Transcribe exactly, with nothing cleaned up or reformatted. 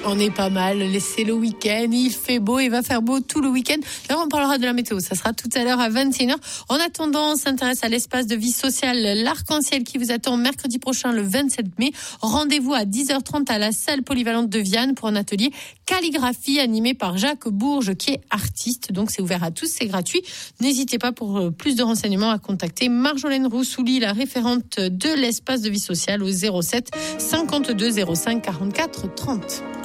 On est pas mal, c'est le week-end, il fait beau, il va faire beau tout le week-end. D'ailleurs, on parlera de la météo, ça sera tout à l'heure à vingt et une heures. En attendant, on s'intéresse à l'espace de vie sociale, l'Arc-en-Ciel qui vous attend mercredi prochain, le vingt-sept mai. Rendez-vous à dix heures trente à la salle polyvalente de Vianne pour un atelier calligraphie animé par Jacques Bourges qui est artiste. Donc c'est ouvert à tous, c'est gratuit. N'hésitez pas pour plus de renseignements à contacter Marjolaine Roussouli, la référente de l'espace de vie sociale au zéro sept cinquante-deux zéro cinq quarante-quatre trente.